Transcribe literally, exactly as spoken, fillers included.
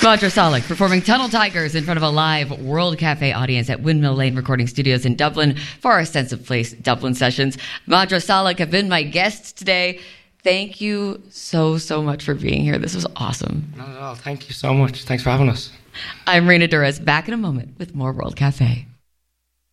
Roger Solek performing Tunnel Tigers in front of a live World Cafe audience at Windmill Lane Recording Studios in Dublin for our Sense of Place Dublin sessions. Madra Solek have been my guests today. Thank you so, so much for being here. This was awesome. Not at all. Thank you so much. Thanks for having us. I'm Rena Durez, back in a moment with more World Cafe.